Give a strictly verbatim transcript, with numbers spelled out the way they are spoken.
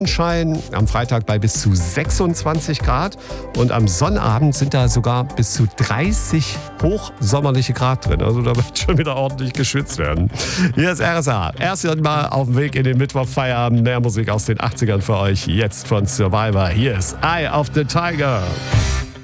Sonnenschein, am Freitag bei bis zu sechsundzwanzig Grad und am Sonnabend sind da sogar bis zu dreißig hochsommerliche Grad drin. Also da wird schon wieder ordentlich geschwitzt werden. Hier ist R S A. Erst mal auf dem Weg in den Mittwochfeierabend. Mehr Musik aus den achtzigern für euch. Jetzt von Survivor. Hier ist Eye of the Tiger.